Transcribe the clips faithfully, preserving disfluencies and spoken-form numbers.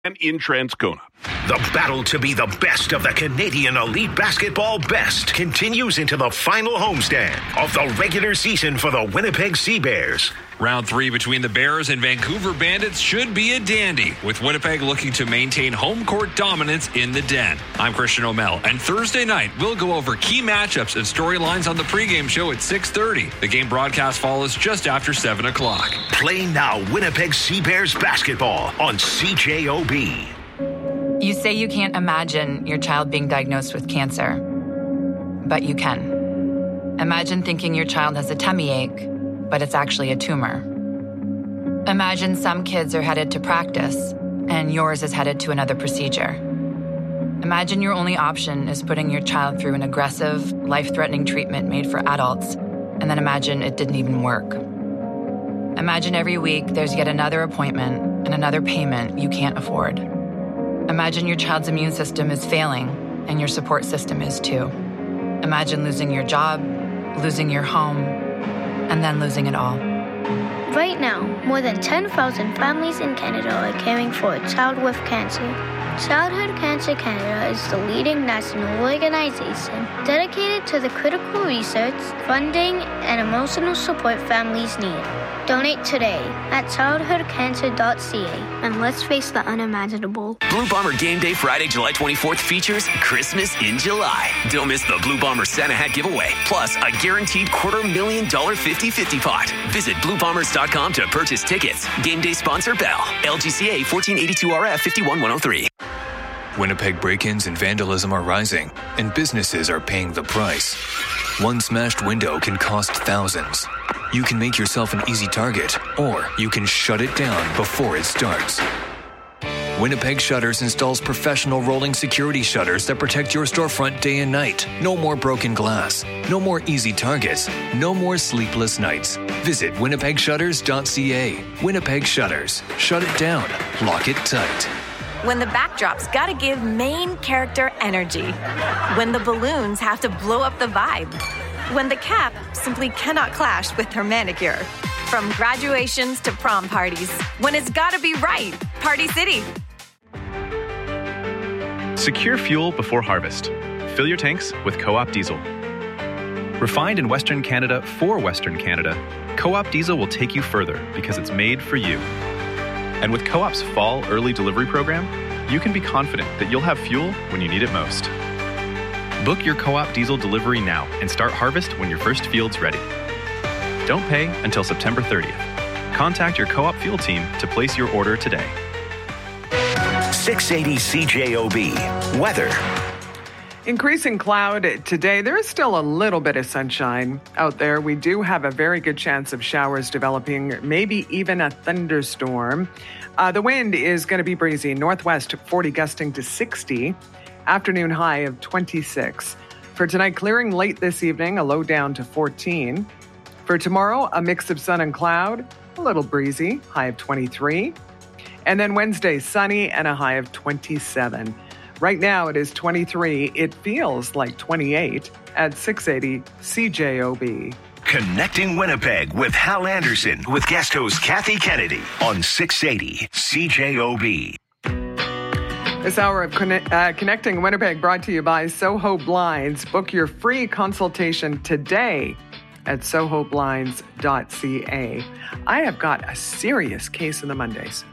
and in Transcona. The battle to be the best of the Canadian Elite Basketball Best continues into the final homestand of the regular season for the Winnipeg Sea Bears. Round three between the Bears and Vancouver Bandits should be a dandy, with Winnipeg looking to maintain home court dominance in the Den. I'm Christian O'Mell, and Thursday night we'll go over key matchups and storylines on the pregame show at six thirty. The game broadcast follows just after seven o'clock. Play now Winnipeg Sea Bears basketball on C J O B. You say you can't imagine your child being diagnosed with cancer, but you can. Imagine thinking your child has a tummy ache, but it's actually a tumor. Imagine some kids are headed to practice, and yours is headed to another procedure. Imagine your only option is putting your child through an aggressive, life-threatening treatment made for adults, and then imagine it didn't even work. Imagine every week there's yet another appointment and another payment you can't afford. Imagine your child's immune system is failing, and your support system is too. Imagine losing your job, losing your home, and then losing it all. Right now, more than ten thousand families in Canada are caring for a child with cancer. Childhood Cancer Canada is the leading national organization dedicated to the critical research, funding, and emotional support families need. Donate today at childhood cancer dot c a and let's face the unimaginable. Blue Bomber Game Day Friday, July twenty-fourth features Christmas in July. Don't miss the Blue Bomber Santa Hat giveaway, plus a guaranteed quarter million dollar fifty-fifty pot. Visit blue bombers dot com to purchase tickets. Game day sponsor Bell. L G C A fourteen eighty-two R F fifty-one one oh three. Winnipeg break-ins and vandalism are rising, and businesses are paying the price. One smashed window can cost thousands. You can make yourself an easy target, or you can shut it down before it starts. Winnipeg Shutters installs professional rolling security shutters that protect your storefront day and night. No more broken glass. No more easy targets. No more sleepless nights. Visit winnipeg shutters dot c a. Winnipeg Shutters. Shut it down. Lock it tight. When the backdrop's gotta give main character energy. When the balloons have to blow up the vibe. When the cap simply cannot clash with her manicure. From graduations to prom parties. When it's gotta be right. Party City. Secure fuel before harvest. Fill your tanks with Co-op Diesel. Refined in Western Canada for Western Canada, Co-op Diesel will take you further because it's made for you. And with Co-op's fall early delivery program, you can be confident that you'll have fuel when you need it most. Book your Co-op Diesel delivery now and start harvest when your first field's ready. Don't pay until September thirtieth. Contact your Co-op fuel team to place your order today. six eighty C J O B. Weather. Increasing cloud today. There is still a little bit of sunshine out there. We do have a very good chance of showers developing, maybe even a thunderstorm. Uh, the wind is going to be breezy, northwest forty gusting to sixty, afternoon high of twenty-six. For tonight, clearing late this evening, a low down to fourteen. For tomorrow, a mix of sun and cloud, a little breezy, high of twenty-three. And then Wednesday, sunny and a high of twenty-seven. Right now it is twenty-three. It feels like twenty-eight at six eighty C J O B. Connecting Winnipeg with Hal Anderson with guest host Kathy Kennedy on six eighty C J O B. This hour of Conne- uh, Connecting Winnipeg brought to you by Soho Blinds. Book your free consultation today at soho blinds dot c a. I have got a serious case of the Mondays.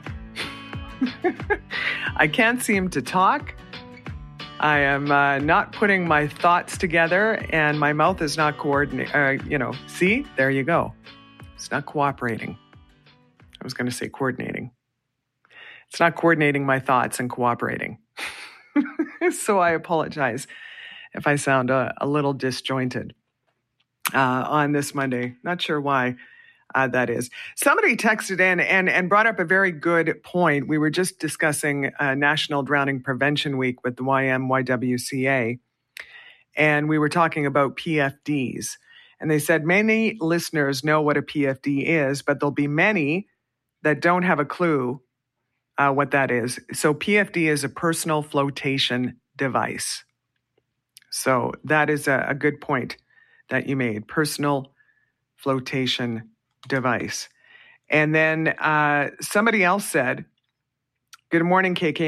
I can't seem to talk. I am uh, not putting my thoughts together, and my mouth is not coordinating. Uh, you know, see, there you go. It's not cooperating. I was going to say coordinating. It's not coordinating my thoughts and cooperating. So I apologize if I sound a, a little disjointed uh, on this Monday. Not sure why. Uh, that is. Somebody texted in and, and brought up a very good point. We were just discussing uh, National Drowning Prevention Week with the Y M Y W C A, and we were talking about P F Ds. And they said many listeners know what a P F D is, but there'll be many that don't have a clue uh, what that is. So P F D is a personal flotation device. So that is a, a good point that you made. Personal flotation device. And then uh, somebody else said Good morning, K K.